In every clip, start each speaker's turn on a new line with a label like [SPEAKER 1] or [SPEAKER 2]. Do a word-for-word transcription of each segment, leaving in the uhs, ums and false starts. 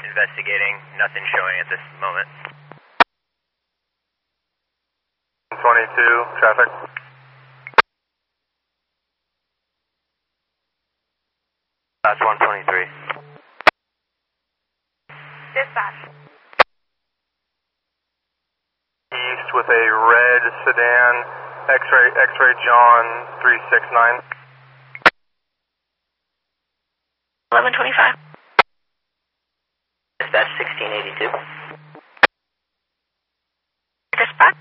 [SPEAKER 1] Investigating, nothing showing at this moment.
[SPEAKER 2] twenty-two, traffic.
[SPEAKER 1] That's one twenty-three.
[SPEAKER 3] Dispatch.
[SPEAKER 2] East with a red sedan, X-ray, X-ray John three six nine.
[SPEAKER 3] eleven twenty-five.
[SPEAKER 1] Dispatch sixteen eighty-two.
[SPEAKER 3] Dispatch.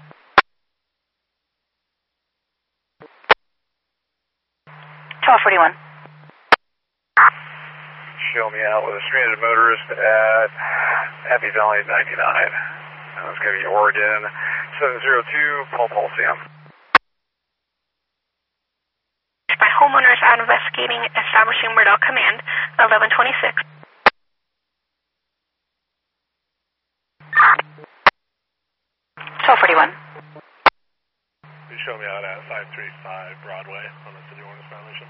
[SPEAKER 3] twelve forty-one.
[SPEAKER 2] Show me out with a stranded motorist at Happy Valley ninety-nine. That's going to be Oregon seven zero two, Paul Paul Sam.
[SPEAKER 3] My homeowner is out investigating, establishing Murdell Command, eleven twenty-six. twelve forty-one.
[SPEAKER 2] Please show me out at five three five Broadway on the city ordinance violation.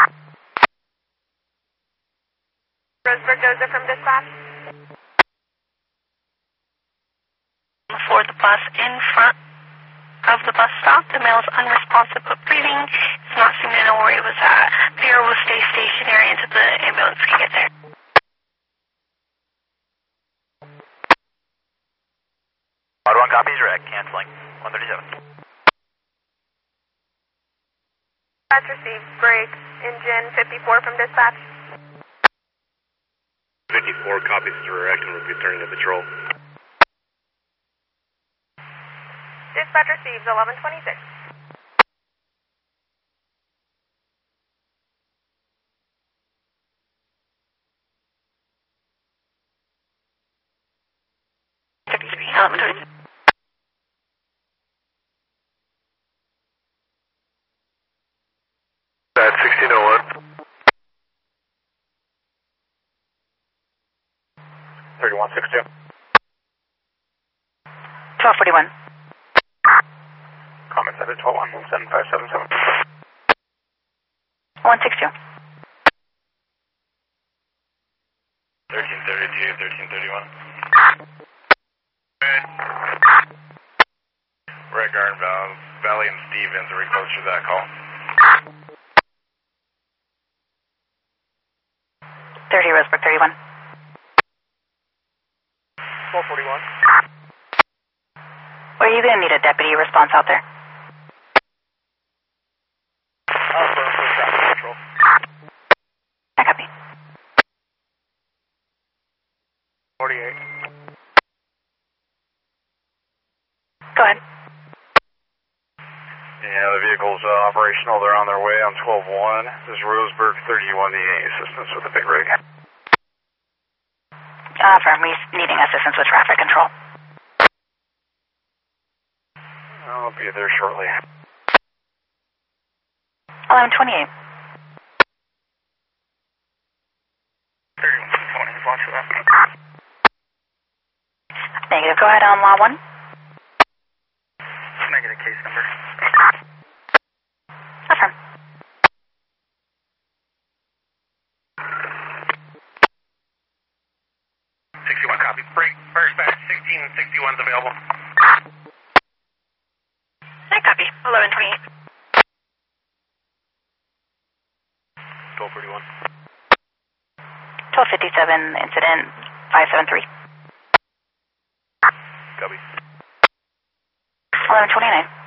[SPEAKER 3] Roseburg Dozer from dispatch. For the bus in front of the bus stop, the male is unresponsive but breathing. He's not seeming to know where he was at. The air will stay stationary until the ambulance can get there.
[SPEAKER 1] Odd one copies, red, canceling. one thirty-seven.
[SPEAKER 3] Dispatch received. Break. Engine fifty-four from dispatch.
[SPEAKER 2] fifty-four copies direct and will be turning to patrol.
[SPEAKER 3] Dispatch receives eleven twenty-six. thirty-three, eleven twenty-six.
[SPEAKER 2] At sixteen oh one. thirty-one sixty-two.
[SPEAKER 3] twelve forty-one.
[SPEAKER 2] Comments at twelve one seven five seven seven.
[SPEAKER 3] one sixty-two.
[SPEAKER 2] thirteen thirty-two, thirteen thirty-one. Red Garden Valley and Stevens, are we close to that call?
[SPEAKER 3] thirty, Roseburg thirty-one.
[SPEAKER 2] twelve forty-one.
[SPEAKER 3] Well, are you going to need a deputy response out there?
[SPEAKER 2] Uh, for, for traffic control.
[SPEAKER 3] I copy.
[SPEAKER 2] forty-eight.
[SPEAKER 3] Go ahead.
[SPEAKER 2] Yeah, the vehicle's uh, operational. They're on their way on twelve one. This is Roseburg thirty-one, the assistance with the big rig.
[SPEAKER 3] Uh, firm, we're needing assistance with traffic control.
[SPEAKER 2] I'll be there shortly.
[SPEAKER 3] eleven twenty-eight.
[SPEAKER 2] thirty-one twenty, watch for that.
[SPEAKER 3] Negative, go ahead on law one.
[SPEAKER 2] Negative case number.
[SPEAKER 3] Affirm.
[SPEAKER 2] sixty-one copy. Break. First batch, sixteen sixty-one's available.
[SPEAKER 3] I copy. eleven twenty-eight.
[SPEAKER 2] twelve thirty-one.
[SPEAKER 3] twelve fifty-seven, incident five seven three.
[SPEAKER 2] Copy.
[SPEAKER 3] eleven twenty-nine.